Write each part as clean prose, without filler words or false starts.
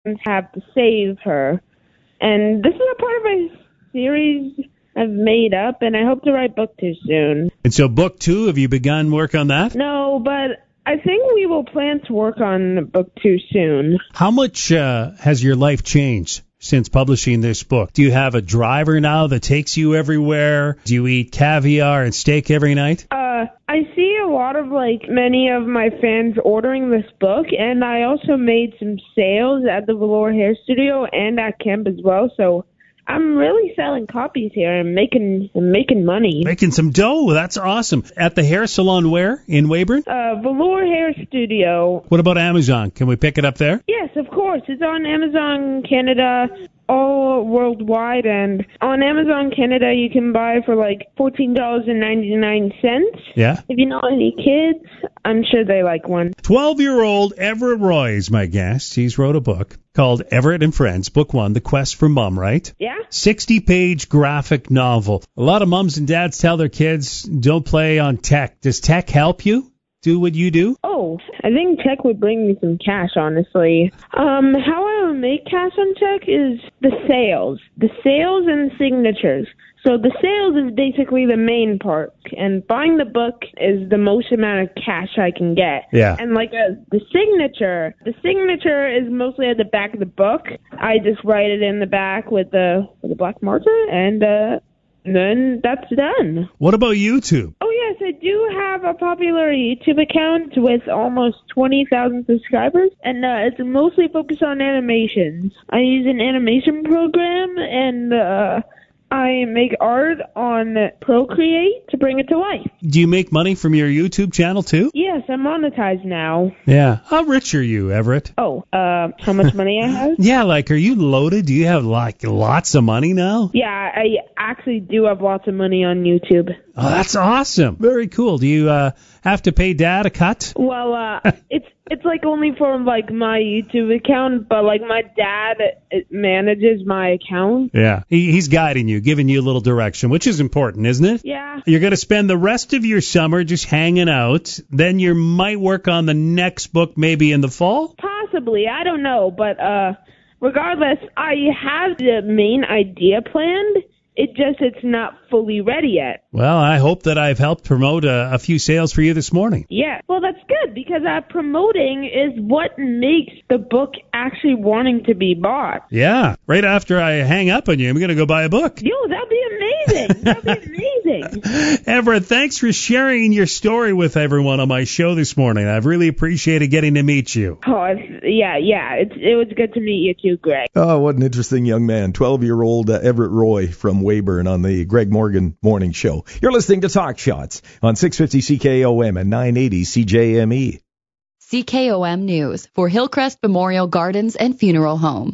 have to save her. And this is a part of a series I've made up, and I hope to write book 2 soon. And so book 2, have you begun work on that? No, but I think we will plan to work on book 2 soon. How much has your life changed since publishing this book? Do you have a driver now that takes you everywhere? Do you eat caviar and steak every night? I see a lot of, many of my fans ordering this book, and I also made some sales at the Velour Hair Studio and at camp as well, so I'm really selling copies here and making money. Making some dough. That's awesome. At the hair salon where? In Weyburn? Velour Hair Studio. What about Amazon? Can we pick it up there? Yes, of course. It's on Amazon Canada, all worldwide, and on Amazon Canada you can buy for $14.99. Yeah. If you know any kids, I'm sure they like one. 12-year-old Everett Roy is my guest. He's wrote a book called Everett and Friends, Book 1, The Quest for Mom, right? Yeah. 60-page graphic novel. A lot of moms and dads tell their kids, don't play on tech. Does tech help you do what you do? Oh, I think tech would bring me some cash, honestly. How I would make cash on tech is the sales and signatures. So the sales is basically the main part, and buying the book is the most amount of cash I can get. Yeah. And the signature is mostly at the back of the book. I just write it in the back with the black marker, and then that's done. What about YouTube? Oh, yes, I do have a popular YouTube account with almost 20,000 subscribers, and it's mostly focused on animations. I use an animation program, and I make art on Procreate to bring it to life. Do you make money from your YouTube channel, too? Yes, I'm monetized now. Yeah. How rich are you, Everett? Oh, how much money I have? Yeah, are you loaded? Do you have, lots of money now? Yeah, I actually do have lots of money on YouTube. Oh, that's awesome. Very cool. Do you have to pay Dad a cut? Well, it's only for my YouTube account, but my dad manages my account. Yeah, he's guiding you, giving you a little direction, which is important, isn't it? Yeah. You're going to spend the rest of your summer just hanging out. Then you might work on the next book maybe in the fall? Possibly. I don't know. But regardless, I have the main idea planned. It's not fully ready yet. Well, I hope that I've helped promote a few sales for you this morning. Yeah, well, that's good, because promoting is what makes the book actually wanting to be bought. Yeah, right after I hang up on you, I'm going to go buy a book. Yo, that'd be amazing. That'd be amazing. Everett, thanks for sharing your story with everyone on my show this morning. I've really appreciated getting to meet you. Oh, yeah. It was good to meet you too, Greg. Oh, what an interesting young man. 12-year-old Everett Roy from Weyburn on the Greg Morgan Morning Show. You're listening to Talk Shots on 650 CKOM and 980 CJME. CKOM News for Hillcrest Memorial Gardens and Funeral Home.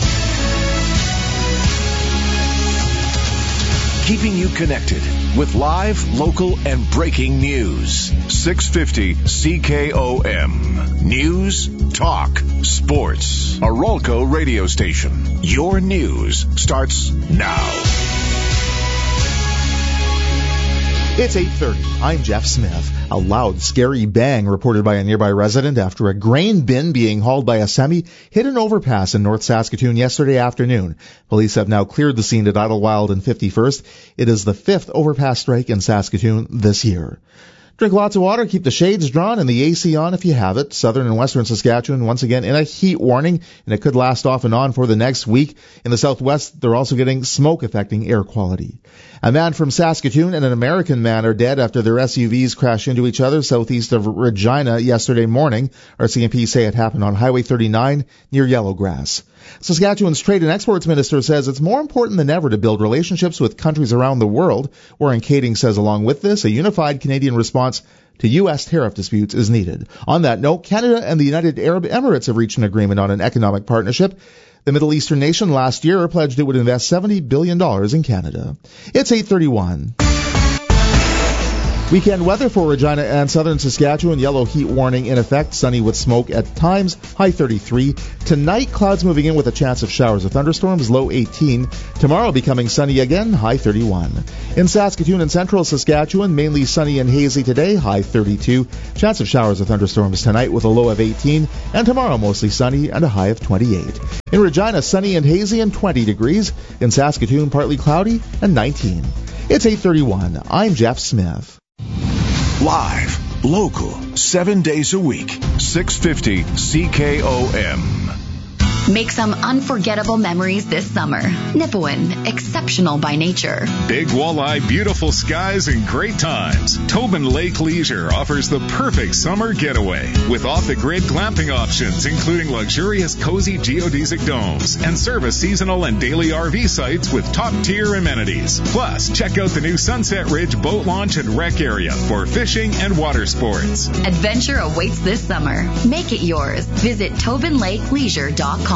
Keeping you connected with live, local, and breaking news. 650 CKOM. News, talk, sports. A Rolco radio station. Your news starts now. It's 8:30. I'm Jeff Smith. A loud, scary bang reported by a nearby resident after a grain bin being hauled by a semi hit an overpass in North Saskatoon yesterday afternoon. Police have now cleared the scene at Idlewild and 51st. It is the 5th overpass strike in Saskatoon this year. Drink lots of water, keep the shades drawn and the AC on if you have it. Southern and western Saskatchewan once again in a heat warning, and it could last off and on for the next week. In the southwest, they're also getting smoke affecting air quality. A man from Saskatoon and an American man are dead after their SUVs crashed into each other southeast of Regina yesterday morning. RCMP say it happened on Highway 39 near Yellowgrass. Saskatchewan's Trade and Exports Minister says it's more important than ever to build relationships with countries around the world. Warren Kading says along with this, a unified Canadian response to U.S. tariff disputes is needed. On that note, Canada and the United Arab Emirates have reached an agreement on an economic partnership. The Middle Eastern nation last year pledged it would invest $70 billion in Canada. It's 8:31. Weekend weather for Regina and southern Saskatchewan. Yellow heat warning in effect. Sunny with smoke at times. High 33. Tonight, clouds moving in with a chance of showers or thunderstorms. Low 18. Tomorrow becoming sunny again. High 31. In Saskatoon and central Saskatchewan, mainly sunny and hazy today. High 32. Chance of showers or thunderstorms tonight with a low of 18. And tomorrow mostly sunny and a high of 28. In Regina, sunny and hazy and 20 degrees. In Saskatoon, partly cloudy and 19. It's 8:31. I'm Jeff Smith. Live, local, 7 days a week. 650 CKOM. Make some unforgettable memories this summer. Nipawin, exceptional by nature. Big walleye, beautiful skies, and great times. Tobin Lake Leisure offers the perfect summer getaway with off-the-grid glamping options, including luxurious, cozy geodesic domes and service seasonal and daily RV sites with top-tier amenities. Plus, check out the new Sunset Ridge boat launch and rec area for fishing and water sports. Adventure awaits this summer. Make it yours. Visit TobinLakeLeisure.com.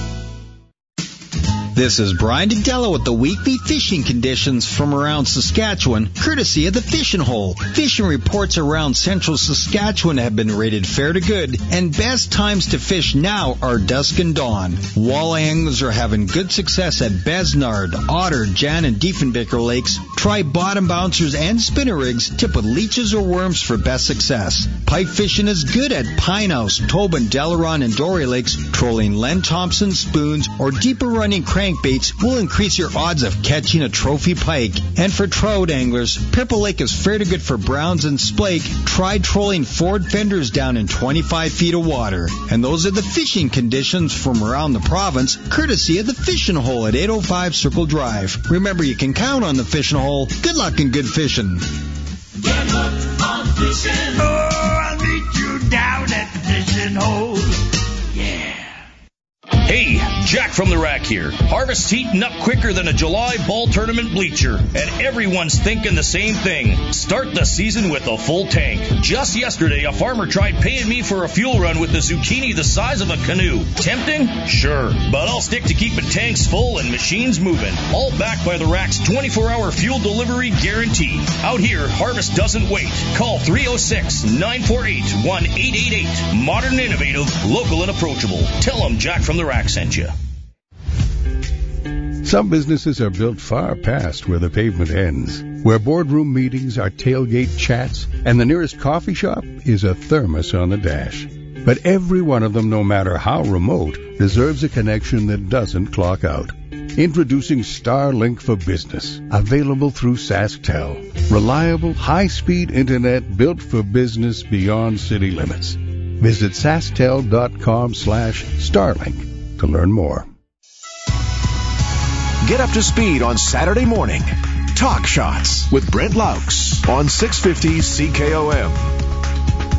This is Brian DeDello with the weekly fishing conditions from around Saskatchewan, courtesy of the Fishing Hole. Fishing reports around central Saskatchewan have been rated fair to good, and best times to fish now are dusk and dawn. Walleye anglers are having good success at Besnard, Otter, Jan, and Diefenbaker lakes. Try bottom bouncers and spinner rigs tipped with leeches or worms for best success. Pike fishing is good at Pine House, Tobin, Delaron, and Dory lakes. Trolling Len Thompson spoons or deeper running crankbaits will increase your odds of catching a trophy pike. And for trout anglers, Purple Lake is fair to good for browns and splake. Try trolling Ford fenders down in 25 feet of water. And those are the fishing conditions from around the province, courtesy of the Fishing Hole at 805 Circle Drive. Remember, you can count on the Fishing Hole. Good luck and good fishing. Get hooked on fishing. Oh, I'll meet you down at the Fishing Hole. Yeah. Hey, Jack from the Rack here. Harvest's heating up quicker than a July ball tournament bleacher, and everyone's thinking the same thing. Start the season with a full tank. Just yesterday, a farmer tried paying me for a fuel run with a zucchini the size of a canoe. Tempting? Sure. But I'll stick to keeping tanks full and machines moving. All backed by the Rack's 24-hour fuel delivery guarantee. Out here, Harvest doesn't wait. Call 306-948-1888. Modern, innovative, local, and approachable. Tell them Jack from the Rack sent you. Some businesses are built far past where the pavement ends, where boardroom meetings are tailgate chats, and the nearest coffee shop is a thermos on the dash. But every one of them, no matter how remote, deserves a connection that doesn't clock out. Introducing Starlink for Business, available through SaskTel. Reliable, high-speed internet built for business beyond city limits. Visit SaskTel.com/Starlink to learn more. Get up to speed on Saturday morning. Talk Shots with Brent Laux on 650 CKOM.